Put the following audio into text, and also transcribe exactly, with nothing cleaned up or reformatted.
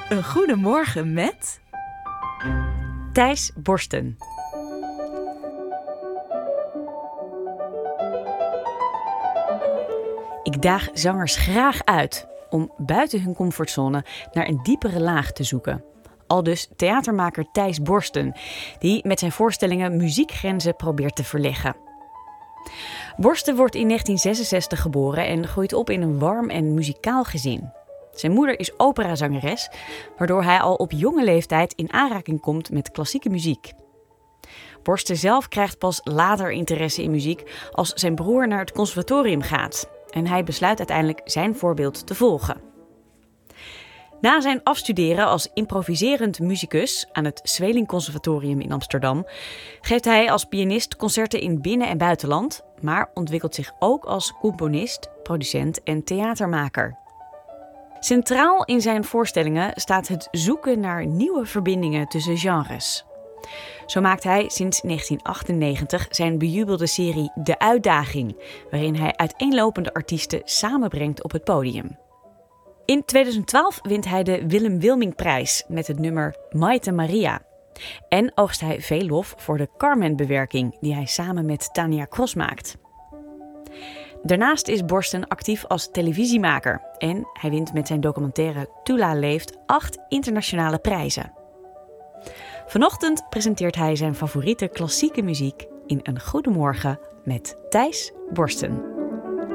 Een goedemorgen met Thijs Borsten. Ik daag zangers graag uit om buiten hun comfortzone naar een diepere laag te zoeken. Aldus theatermaker Thijs Borsten, die met zijn voorstellingen muziekgrenzen probeert te verleggen. Borsten wordt in negentien zesenzestig geboren en groeit op in een warm en muzikaal gezin. Zijn moeder is operazangeres, waardoor hij al op jonge leeftijd in aanraking komt met klassieke muziek. Borsten zelf krijgt pas later interesse in muziek als zijn broer naar het conservatorium gaat. En hij besluit uiteindelijk zijn voorbeeld te volgen. Na zijn afstuderen als improviserend muzikus aan het Zweeling Conservatorium in Amsterdam geeft hij als pianist concerten in binnen- en buitenland, maar ontwikkelt zich ook als componist, producent en theatermaker. Centraal in zijn voorstellingen staat het zoeken naar nieuwe verbindingen tussen genres. Zo maakt hij sinds negentien achtennegentig zijn bejubelde serie De Uitdaging, waarin hij uiteenlopende artiesten samenbrengt op het podium. In tweeduizend twaalf wint hij de Willem Wilming-prijs met het nummer Maite Maria. En oogst hij veel lof voor de Carmen-bewerking die hij samen met Tania Cross maakt. Daarnaast is Borsten actief als televisiemaker en hij wint met zijn documentaire Tula Leeft acht internationale prijzen. Vanochtend presenteert hij zijn favoriete klassieke muziek in Een Goedemorgen met Thijs Borsten.